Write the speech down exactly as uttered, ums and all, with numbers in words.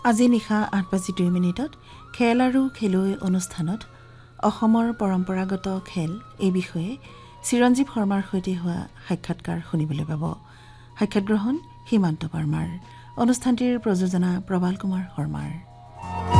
আজি নিশা আঠ বাজি দুই মিনিটত খেল আৰু খেলুৱৈ অনুষ্ঠানত অসমৰ পৰম্পৰাগত খেল এই বিষয়ে চিৰঞ্জীৱ শৰ্মাৰ সৈতে হোৱা সাক্ষাৎকাৰ শুনিবলৈ পাব। সাক্ষাৎ গ্ৰহণ সীমান্ত বৰ্মাৰ। অনুষ্ঠানটিৰ প্ৰযোজনা প্ৰবাল কুমাৰ শৰ্মাৰ।